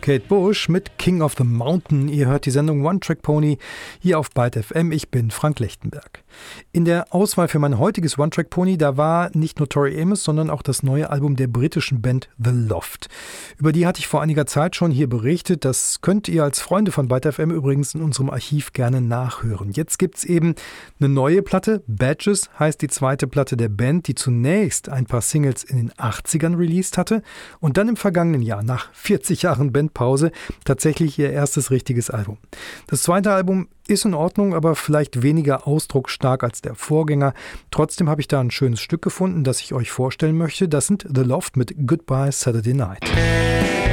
Kate Bush mit King of the Mountain. Ihr hört die Sendung One Track Pony hier auf Byte FM. Ich bin Frank Lechtenberg. In der Auswahl für mein heutiges One Track Pony, da war nicht nur Tori Amos, sondern auch das neue Album der britischen Band The Loft. Über die hatte ich vor einiger Zeit schon hier berichtet. Das könnt ihr als Freunde von Byte FM übrigens in unserem Archiv gerne nachhören. Jetzt gibt's eben eine neue Platte. Badges heißt die zweite Platte der Band, die zunächst ein paar Singles in den 80ern released hatte und dann im vergangenen Jahr, nach 40 Jahren Bandpause, tatsächlich ihr erstes richtiges Album. Das zweite Album ist in Ordnung, aber vielleicht weniger ausdrucksstark als der Vorgänger. Trotzdem habe ich da ein schönes Stück gefunden, das ich euch vorstellen möchte. Das sind The Loft mit Goodbye Saturday Night.